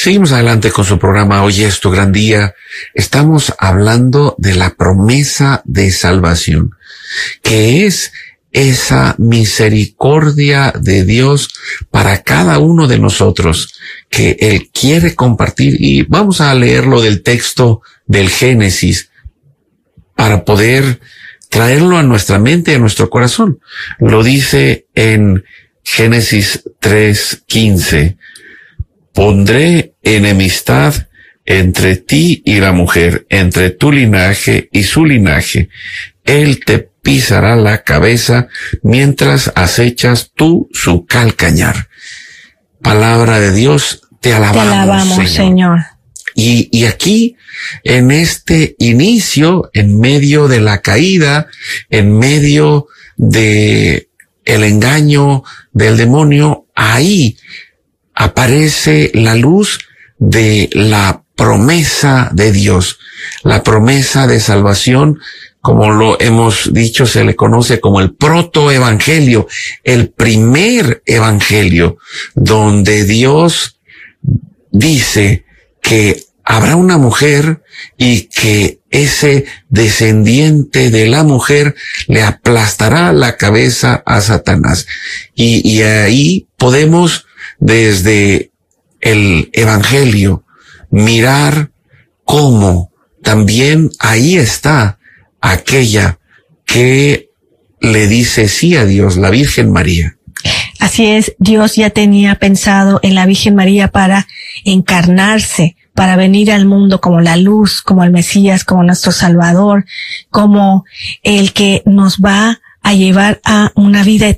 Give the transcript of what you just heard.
Seguimos adelante con su programa Hoy es tu gran día. Estamos hablando de la promesa de salvación, que es esa misericordia de Dios para cada uno de nosotros que Él quiere compartir. Y vamos a leerlo del texto del Génesis para poder traerlo a nuestra mente y a nuestro corazón. Lo dice en Génesis 3:15. Pondré enemistad entre ti y la mujer, entre tu linaje y su linaje. Él te pisará la cabeza mientras acechas tú su calcañar. Palabra de Dios, te alabamos, Señor. Y aquí, en este inicio, en medio de la caída, en medio de el engaño del demonio, ahí aparece la luz de la promesa de Dios, la promesa de salvación. Como lo hemos dicho, se le conoce como el protoevangelio, el primer evangelio, donde Dios dice que habrá una mujer y que ese descendiente de la mujer le aplastará la cabeza a Satanás. Y ahí podemos, desde el evangelio, mirar cómo también ahí está aquella que le dice sí a Dios, la Virgen María. Así es, Dios ya tenía pensado en la Virgen María para encarnarse, para venir al mundo como la luz, como el Mesías, como nuestro Salvador, como el que nos va a llevar a una vida eterna.